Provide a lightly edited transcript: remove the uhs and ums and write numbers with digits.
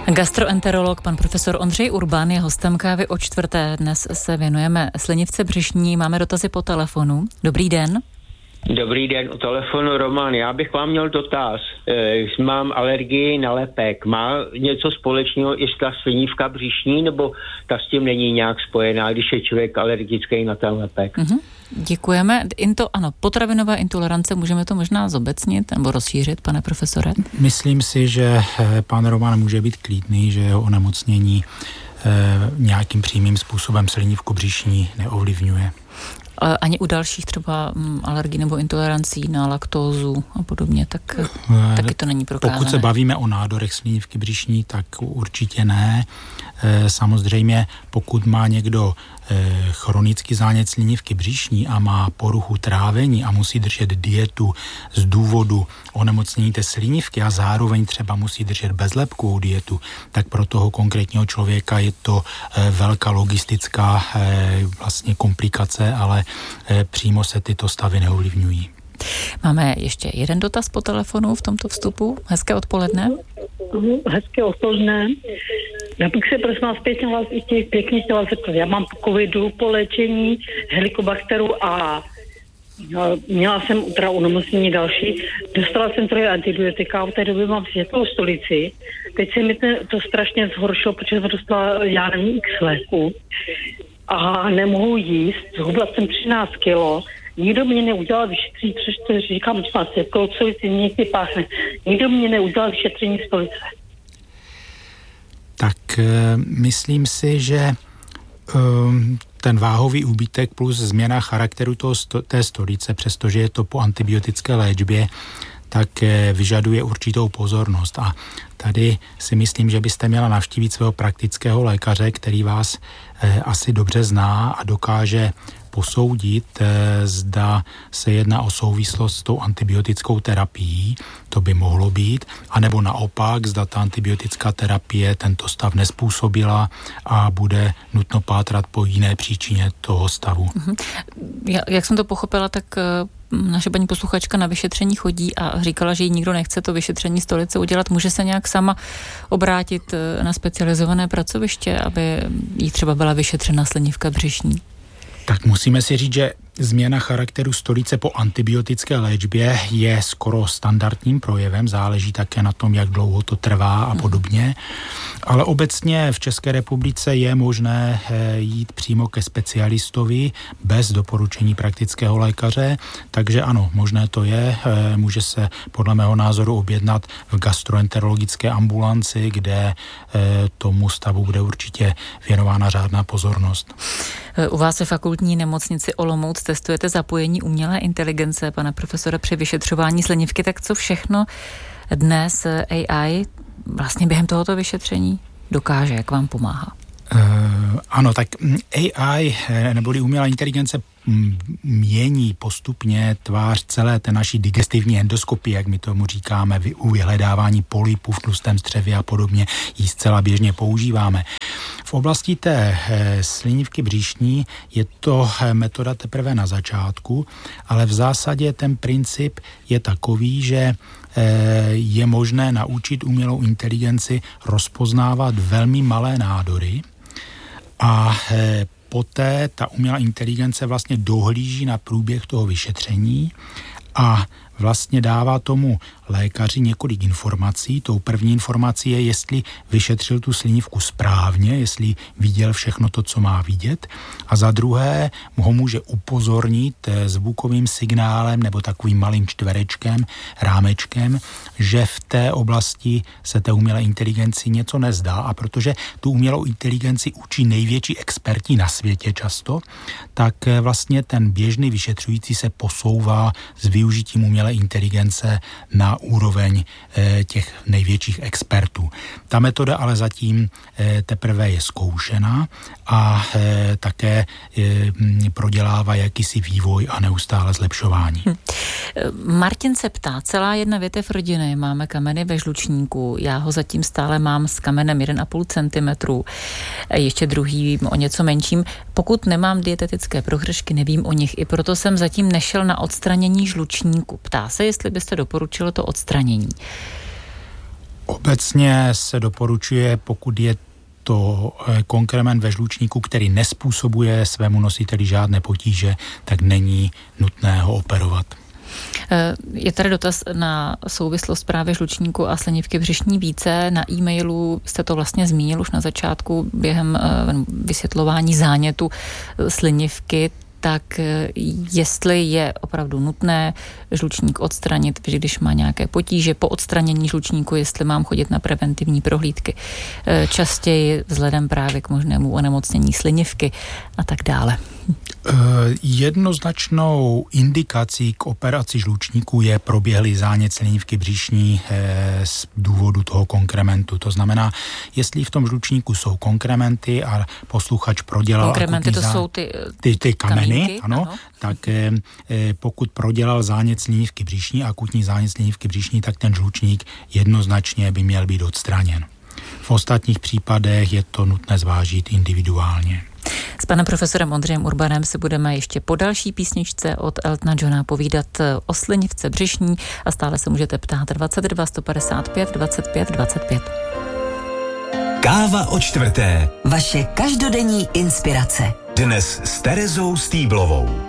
Gastroenterolog, pan profesor Ondřej Urban je hostem Kávy o čtvrté. Dnes se věnujeme slinivce břišní. Máme dotazy po telefonu. Dobrý den. Dobrý den, u telefonu Roman. Já bych vám měl dotaz. Mám alergii na lepek. Má něco společného i ta slinivka břišní, nebo ta s tím není nějak spojená, když je člověk alergický na ten lepek? Děkujeme. Ano, potravinová intolerance, můžeme to možná zobecnit nebo rozšířit, pane profesore? Myslím si, že pan Roman může být klidný, že jeho onemocnění nějakým přímým způsobem slinivku břišní neovlivňuje. Ani u dalších třeba alergií nebo intolerancí na laktózu a podobně, tak taky to není prokázané. Pokud se bavíme o nádorech slinivky břišní, tak určitě ne. Samozřejmě, pokud má někdo chronický zánět slinivky břišní a má poruchu trávení a musí držet dietu z důvodu onemocnění té slinivky a zároveň třeba musí držet bezlepkovou dietu, tak pro toho konkrétního člověka je to velká logistická vlastně komplikace, ale přímo se tyto stavy neovlivňují. Máme ještě jeden dotaz po telefonu v tomto vstupu. Hezké odpoledne. Hezké odpoledne. Já bych se prosím vás pěkně chtěla zeptat. Já mám po covidu, po léčení helikobakteru a měla jsem onemocnění další. Dostala jsem 3 antibiotika, v té době mám světlou stolici. Teď se mi to strašně zhoršilo, protože jsem dostala, já nevím, x léku a nemohu jíst. Zhubla jsem 13 kilo. Nikdo mě neudělal vyšetření, protože říkám, že má světlou stolici, někdy páchne. Nikdo mě neudělal vyšetření stolice. Tak myslím si, že ten váhový úbytek plus změna charakteru té stolice, přestože je to po antibiotické léčbě, tak vyžaduje určitou pozornost. A tady si myslím, že byste měla navštívit svého praktického lékaře, který vás asi dobře zná a dokáže posoudit, zda se jedná o souvislost s tou antibiotickou terapií, to by mohlo být, anebo naopak, zda ta antibiotická terapie tento stav nezpůsobila a bude nutno pátrat po jiné příčině toho stavu. Jak jsem to pochopila, tak naše paní posluchačka na vyšetření chodí a říkala, že jí nikdo nechce to vyšetření stolice udělat. Může se nějak sama obrátit na specializované pracoviště, aby jí třeba byla vyšetřena slinivka břišní? Tak musíme si říct, že změna charakteru stolice po antibiotické léčbě je skoro standardním projevem, záleží také na tom, jak dlouho to trvá a podobně. Ale obecně v České republice je možné jít přímo ke specialistovi bez doporučení praktického lékaře, takže ano, možné to je, může se podle mého názoru objednat v gastroenterologické ambulanci, kde tomu stavu bude určitě věnována řádná pozornost. U vás ve fakultní nemocnici Olomouc testujete zapojení umělé inteligence, pane profesore, při vyšetřování slinivky, tak co všechno dnes AI vlastně během tohoto vyšetření dokáže, jak vám pomáhá? Ano, tak AI neboli umělá inteligence mění postupně tvář celé té naší digestivní endoskopie, jak my tomu říkáme, u vyhledávání polipů v tlustém střevě a podobně, ji zcela běžně používáme. V oblasti té slinivky břišní je to metoda teprve na začátku, ale v zásadě ten princip je takový, že je možné naučit umělou inteligenci rozpoznávat velmi malé nádory a poté ta umělá inteligence vlastně dohlíží na průběh toho vyšetření a vlastně dává tomu lékaři několik informací. Tou první informací je, jestli vyšetřil tu slinivku správně, jestli viděl všechno to, co má vidět. A za druhé ho může upozornit zvukovým signálem nebo takovým malým čtverečkem, rámečkem, že v té oblasti se té umělé inteligenci něco nezdá. A protože tu umělou inteligenci učí největší experti na světě často, tak vlastně ten běžný vyšetřující se posouvá s využitím umělé inteligence na úroveň těch největších expertů. Ta metoda ale zatím teprve je zkoušena a také prodělává jakýsi vývoj a neustále zlepšování. Martin se ptá, celá jedna větev rodiny, máme kameny ve žlučníku, já ho zatím stále mám s kamenem 1,5 cm, ještě druhý o něco menším. Pokud nemám dietetické prohřešky, nevím o nich, i proto jsem zatím nešel na odstranění žlučníku. Ptá se, jestli byste doporučil to odstranění. Obecně se doporučuje, pokud je to konkrement ve žlučníku, který nespůsobuje svému nositeli žádné potíže, tak není nutné ho operovat. Je tady dotaz na souvislost právě žlučníku a slinivky břišní více. Na e-mailu jste to vlastně zmínil už na začátku během vysvětlování zánětu slinivky. Tak jestli je opravdu nutné žlučník odstranit, když má nějaké potíže po odstranění žlučníku, jestli mám chodit na preventivní prohlídky častěji vzhledem právě k možnému onemocnění slinivky a tak dále. Jednoznačnou indikací k operaci žlučníku je proběhlý zánět slinivky břišní z důvodu toho konkrementu. To znamená, jestli v tom žlučníku jsou konkrementy a posluchač prodělal konkrementy, to jsou ty kameny, ano, tak pokud prodělal zánět slinivky břišní, akutní zánět slinivky břišní, tak ten žlučník jednoznačně by měl být odstraněn. V ostatních případech je to nutné zvážit individuálně. S panem profesorem Ondřejem Urbanem se budeme ještě po další písničce od Eltona Johna povídat o slinivce břišní a stále se můžete ptát 22 155 25 25. Káva o čtvrté. Vaše každodenní inspirace. Dnes s Terezou Stýblovou.